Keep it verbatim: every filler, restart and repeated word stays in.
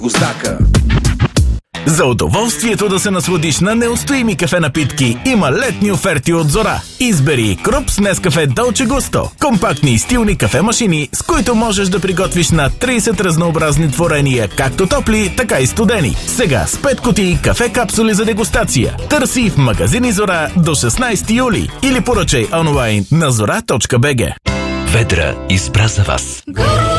Густака. За удоволствието да се насладиш на неустоими кафе напитки има летни оферти от Зора. Избери Крупс Нескафе Долче Густо. Компактни и стилни кафе-машини, с които можеш да приготвиш на трийсет разнообразни творения, както топли, така и студени. Сега с пет кутии кафе капсули за дегустация. Търси в магазини Зора до шестнайсети юли или поръчай онлайн на зора точка би джи. Ведра избра за вас.